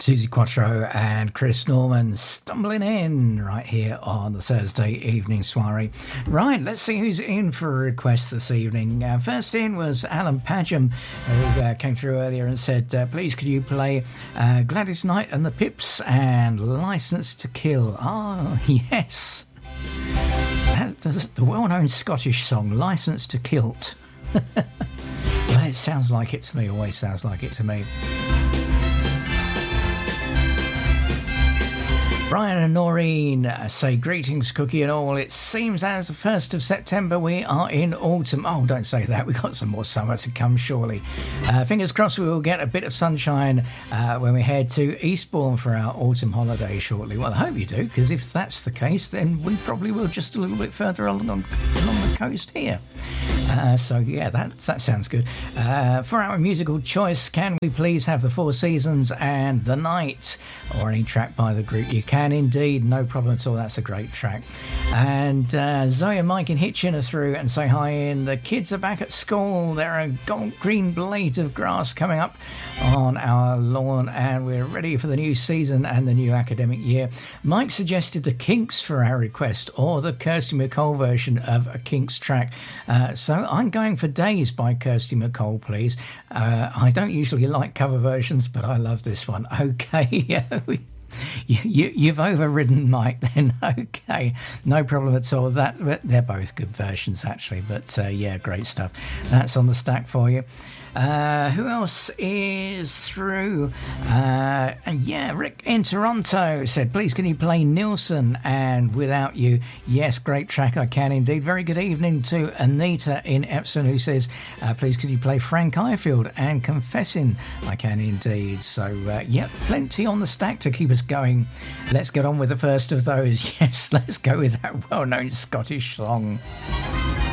Susie Quattro and Chris Norman stumbling in right here on the Thursday evening soiree. Right, let's see who's in for a request this evening. First in was Alan Padgham, who came through earlier and said, please could you play Gladys Knight and the Pips and Licence to Kill. Ah, yes. The well-known Scottish song, Licence to Kilt. Well, it sounds like it to me, always sounds like it to me. Brian and Noreen say greetings, Cookie and all. It seems as the 1st of September we are in autumn. Oh, don't say that. We've got some more summer to come, surely. Fingers crossed we will get a bit of sunshine when we head to Eastbourne for our autumn holiday shortly. Well, I hope you do, because if that's the case, then we probably will just a little bit further along the coast here. So, yeah, that sounds good. For our musical choice, can we please have The Four Seasons and The Night, or any track by the group? You can indeed, no problem at all. That's a great track. And Zoe and Mike in Hitchin are through and say hi in. The kids are back at school. There are green blades of grass coming up on our lawn, and we're ready for the new season and the new academic year. Mike suggested the Kinks for our request, or the Kirsty MacColl version of a Kinks track. So I'm going for Days by Kirsty MacColl, please. I don't usually like cover versions, but I love this one. Okay, You've overridden Mike then. Okay, no problem at all. They're both good versions actually, but yeah, great stuff. That's on the stack for you. Who else is through? Yeah, Rick in Toronto said, please can you play Nilsson and Without You? Yes, great track, I can indeed. Very good evening to Anita in Epsom, who says, please can you play Frank Ifield and Confessing? I can indeed. So, yeah, plenty on the stack to keep us going. Let's get on with the first of those. Yes, let's go with that well-known Scottish song.